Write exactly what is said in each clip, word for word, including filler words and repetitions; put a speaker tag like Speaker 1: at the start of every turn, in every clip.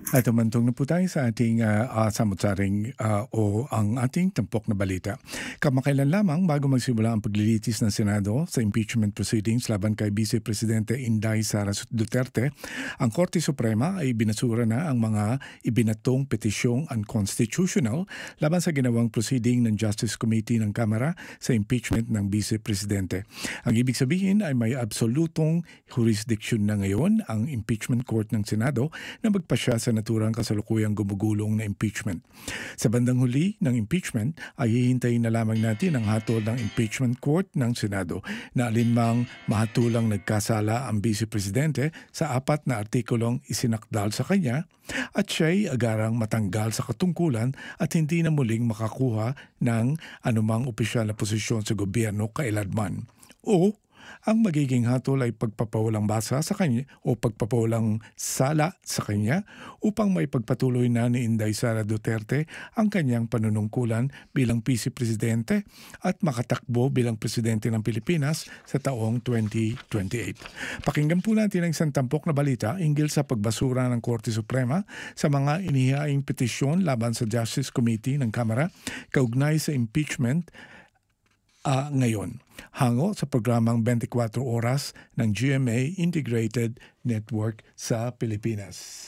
Speaker 1: At umantong na po tayo sa ating uh, uh, samutsaring uh, o ang ating tampok na balita. Kamakailan lamang bago magsimula ang paglilitis ng Senado sa impeachment proceedings laban kay Vice Presidente Inday Sara Duterte, ang Korte Suprema ay binasura na ang mga ibinatong petisyong unconstitutional laban sa ginawang proceeding ng Justice Committee ng Kamara sa impeachment ng Vice Presidente. Ang ibig sabihin ay may absolutong jurisdiction na ngayon ang impeachment court ng Senado na magpasya sa naturang kasalukuyang gumugulong na impeachment. Sa bandang huli ng impeachment ay hihintayin na lamang natin ang hatol ng impeachment court ng Senado na alinmang mahatulang nagkasala ang Vice Presidente sa apat na artikulong isinakdal sa kanya at siya'y agarang matanggal sa katungkulan at hindi na muling makakuha ng anumang opisyal na posisyon sa gobyerno kailanman. O ang magiging hatol ay pagpapawalang basa sa kanya o pagpapawalang sala sa kanya upang may pagpatuloy na ni Inday Sara Duterte ang kanyang panunungkulan bilang Vice Presidente at makatakbo bilang Presidente ng Pilipinas sa taong twenty twenty-eight. Pakinggan po natin ang isang tampok na balita hinggil sa pagbasura ng Korte Suprema sa mga inihaing petisyon laban sa Justice Committee ng Kamara kaugnay sa impeachment Uh, ngayon, hango sa programang twenty-four oras ng G M A Integrated Network sa Pilipinas.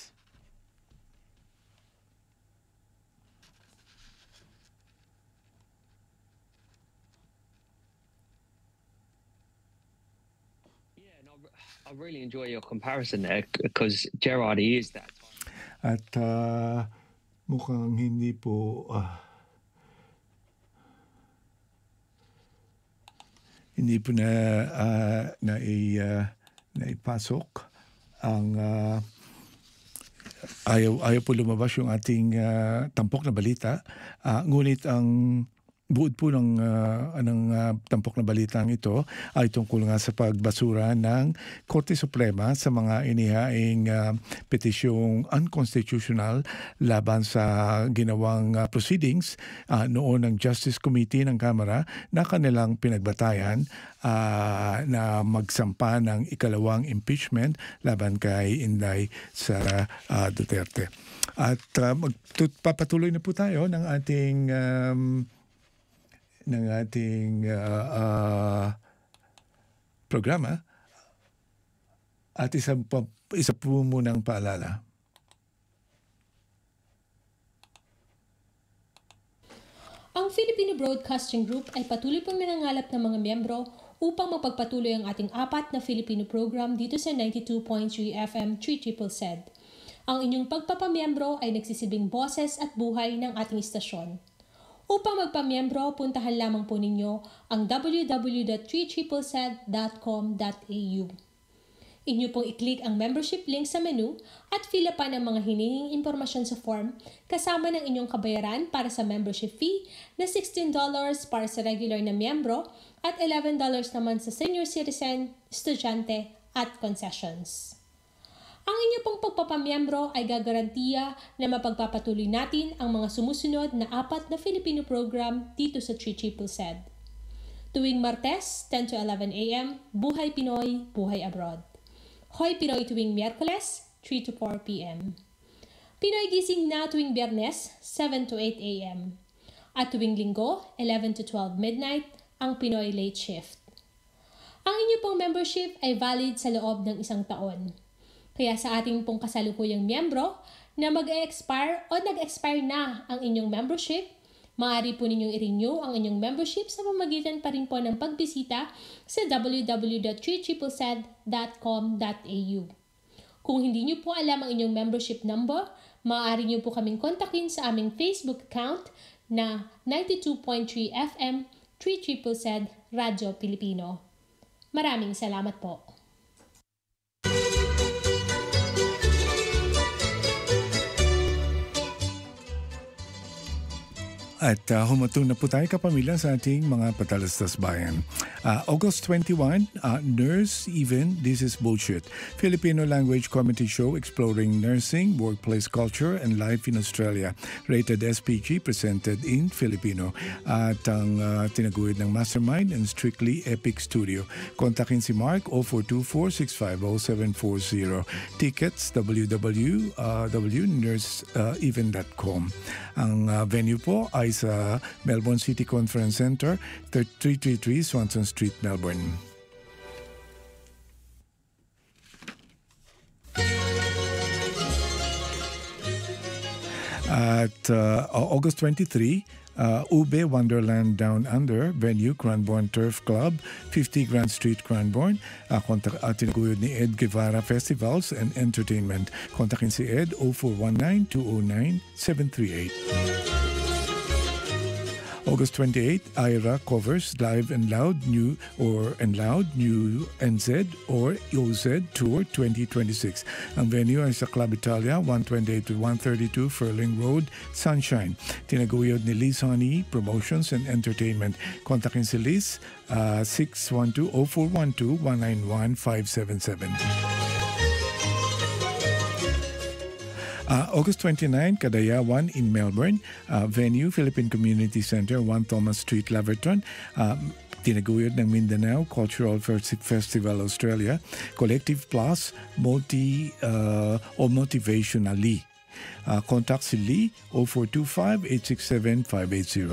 Speaker 2: Yeah, no, I really enjoy your comparison there because Gerard, he is that.
Speaker 1: At uh, mukhang hindi po Uh, hindi po na uh, na uh, naipasok ang uh, ayaw ayaw po lumabas yung ating uh, tampok na balita. Uh, ngunit ang buod po ng uh, anong uh, tampok na balitang ito ay tungkol nga sa pagbasura ng Korte Suprema sa mga inihaing uh, petisyong unconstitutional laban sa ginawang uh, proceedings uh, noon ng Justice Committee ng Kamara na kanilang pinagbatayan uh, na magsampa ng ikalawang impeachment laban kay Inday Sara uh, Duterte. At uh, magpapatuloy na po tayo ng ating um, ng ating uh, uh, programa at isa, pa, isa po munang paalala.
Speaker 3: Ang Filipino Broadcasting Group ay patuloy pang nangangalap ng mga miyembro upang mapagpatuloy ang ating apat na Filipino program dito sa ninety-two point three F M three triple Z. Ang inyong pagpapamiyembro ay nagsisibing boses at buhay ng ating istasyon. Upang magpamiyembro, puntahan lamang po ninyo ang w w w dot three triple z dot com dot a u. Inyo pong i-click ang membership link sa menu at fill upan ang mga hinihing impormasyon sa form kasama ng inyong kabayaran para sa membership fee na sixteen dollars para sa regular na miyembro at eleven dollars naman sa senior citizen, estudyante at concessions. Ang inyo pong pagpapamiyembro ay gagarantiya na mapagpapatuloy natin ang mga sumusunod na apat na Filipino program dito sa three triple Z. Tuwing Martes, ten to eleven a m, Buhay Pinoy, Buhay Abroad. Hoy Pinoy tuwing Miyerkules, three to four p m. Pinoy Gising na tuwing Biyernes, seven to eight a m. At tuwing Linggo, eleven to twelve midnight, ang Pinoy Late Shift. Ang inyo pong membership ay valid sa loob ng isang taon. Kaya sa ating pong kasalukuyang miyembro na mag-e-expire o nag-expire na ang inyong membership, maaari po ninyong i-renew ang inyong membership sa pamamagitan pa rin po ng pagbisita sa w w w dot three triple z dot com dot a u. Kung hindi nyo po alam ang inyong membership number, maaari nyo po kaming kontakin sa aming Facebook account na ninety-two point three F M three triple Z Radyo Pilipino. Maraming salamat po.
Speaker 1: At uh, humatong na po tayo kapamilya sa ating mga patalastas bayan. Uh, August twenty-first, uh, Nurse Even, This is Bullshit. Filipino language comedy show exploring nursing, workplace culture, and life in Australia. Rated S P G, presented in Filipino. At ang uh, tinaguyod ng Mastermind and Strictly Epic Studio. Kontakin si Mark zero four two four six five zero seven four zero. Tickets w w w dot nurse even dot com. Ang uh, venue po ay sa Melbourne City Conference Center, three thirty-three Swanson Street, Melbourne. At uh, August twenty-third, uh, Ube Wonderland Down Under, venue Cranbourne Turf Club, fifty Grand Street, Cranbourne. Uh, kontak, uh, tinaguyod ni Ed Guevara Festivals and Entertainment. Kontakin si Ed zero four one nine two zero nine seven three eight. August twenty-eighth, Ira covers Live and Loud New or and Loud New N Z or O Z Tour twenty twenty-six. Ang venue ay sa Club Italia, one twenty-eight to one thirty-two Furling Road, Sunshine. Tinaguyod ni Liz Honey Promotions and Entertainment. Kontakin si Liz uh, six one two zero four one two one nine one five seven seven. Uh, August twenty-ninth, Kadayawan in Melbourne. Uh, venue, Philippine Community Center, one Thomas Street, Laverton. Um, tinaguyod ng Mindanao Cultural Festival Australia. Collective Plus, Multi uh, o Motivationally. Uh, contact si Lee zero four two five eight six seven five eight zero.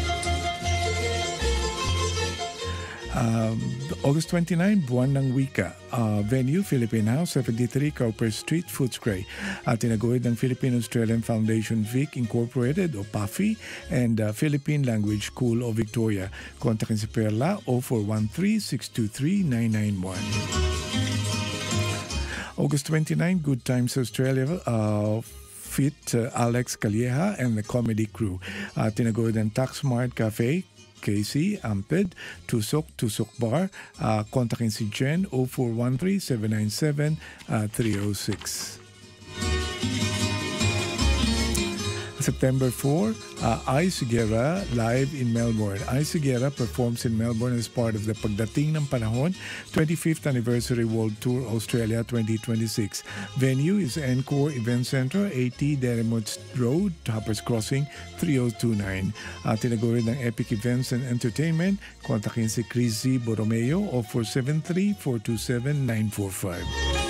Speaker 1: Um, August twenty-ninth, Buwan ng Wika. Uh, venue, Philippine House, seventy-three Cowper Street, Footscray. At tinaguyod ng Philippine-Australian Foundation Vic Incorporated o P A F I and uh, Philippine Language School of Victoria. Kontakin si Perla zero four one three six two three nine nine one. August twenty-ninth, Good Times Australia. Uh, Fit uh, Alex Calleja and the comedy crew. Uh, tinaguyod ng Taxmart Cafe, Casey, Amped, Tusok, Tusok Bar. Uh, kontakin si Jen zero four one three seven nine seven three zero six. September fourth, uh, Ai Sigera live in Melbourne. Ai Sigera performs in Melbourne as part of the Pagdating ng Panahon twenty-fifth Anniversary World Tour Australia twenty twenty-six. Venue is Encore Event Center, eighty Derrimut Road, Hoppers Crossing, three oh two nine. Uh, tinaguyod ng Epic Events and Entertainment. Kontakin si Crizzy Borromeo zero four seven three four two seven nine four five.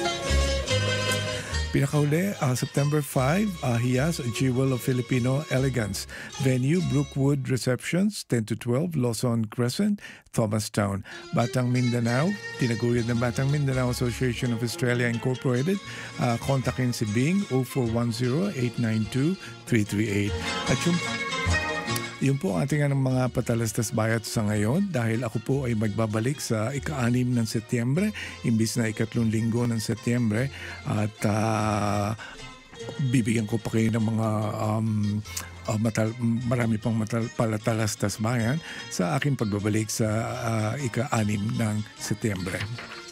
Speaker 1: Pinakahuli, uh, September fifth, uh, Hiyas, a Jewel of Filipino Elegance. Venue, Brookwood Receptions, ten to twelve, Lawson Crescent, Thomastown. Batang Mindanao, tinaguyod ng Batang Mindanao Association of Australia Incorporated. Uh, kontakin si Bing zero four one zero eight nine two three three eight. At yung Yun po ating anong mga patalastas bayat sa ngayon dahil ako po ay magbabalik sa ika-anim ng Setyembre imbis na ikatlong linggo ng Setyembre at uh, bibigyan ko pa kayo ng mga um, uh, matal- marami pang matal- palatalastas bayan sa aking pagbabalik sa uh, ika-anim ng Setyembre.